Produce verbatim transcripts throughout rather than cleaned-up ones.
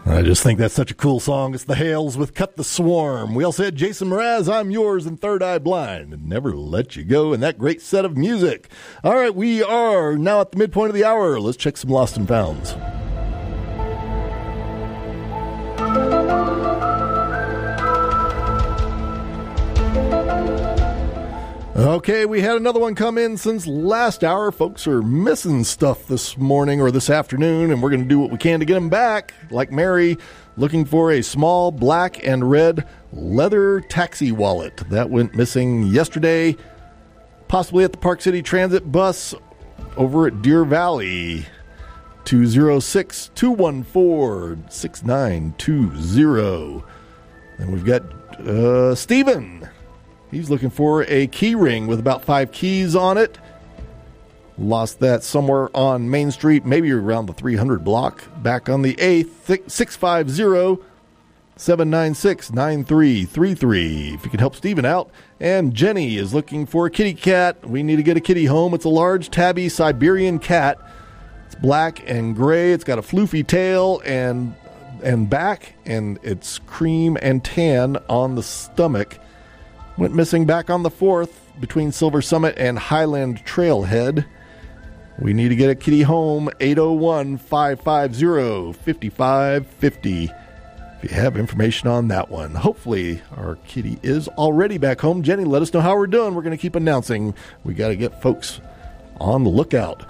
I just think that's such a cool song. It's the Hales with Cut the Swarm. We also had Jason Mraz, I'm Yours, and Third Eye Blind, and Never Let You Go, and that great set of music. All right, we are now at the midpoint of the hour. Let's check some Lost and Founds. Okay, we had another one come in since last hour. Folks are missing stuff this morning or this afternoon, and we're going to do what we can to get them back. Like Mary, looking for a small black and red leather taxi wallet. That went missing yesterday, possibly at the Park City Transit bus over at Deer Valley. two oh six, two one four, six nine two zero. And we've got uh, Stephen. He's looking for a key ring with about five keys on it. Lost that somewhere on Main Street, maybe around the three hundred block. Back on the eighth, six five zero, seven nine six, nine three three three. If you could help Stephen out. And Jenny is looking for a kitty cat. We need to get a kitty home. It's a large tabby Siberian cat. It's black and gray. It's got a floofy tail and and back, and it's cream and tan on the stomach. Went missing back on the fourth between Silver Summit and Highland Trailhead. We need to get a kitty home, eight oh one, five five zero, five five five zero. If you have information on that one. Hopefully our kitty is already back home. Jenny, let us know how we're doing. We're going to keep announcing. We got to get folks on the lookout.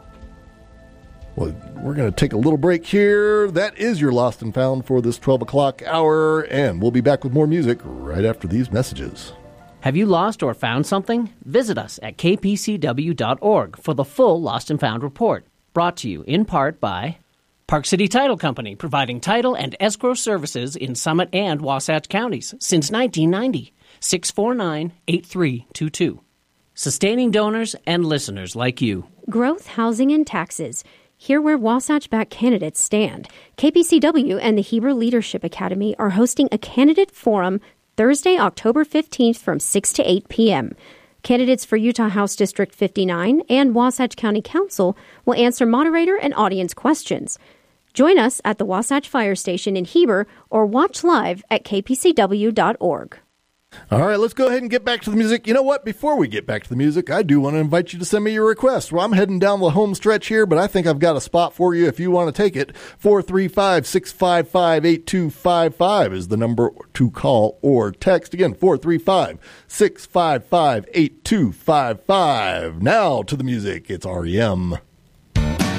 Well, we're going to take a little break here. That is your Lost and Found for this twelve o'clock hour, and we'll be back with more music right after these messages. Have you lost or found something? Visit us at k p c w dot org for the full Lost and Found report. Brought to you in part by Park City Title Company, providing title and escrow services in Summit and Wasatch counties since nineteen ninety. six four nine, eight three two two. Sustaining donors and listeners like you. Growth, housing, and taxes. Here where Wasatch-backed candidates stand. K P C W and the Heber Leadership Academy are hosting a candidate forum Thursday, October fifteenth from six to eight p.m. Candidates for Utah House District fifty-nine and Wasatch County Council will answer moderator and audience questions. Join us at the Wasatch Fire Station in Heber or watch live at k p c w dot org. All right, let's go ahead and get back to the music. You know what? Before we get back to the music, I do want to invite you to send me your request. Well, I'm heading down the home stretch here, but I think I've got a spot for you if you want to take it. four three five, six five five, eight two five five is the number to call or text. Again, four three five, six five five, eight two five five. Now to the music. It's R E M.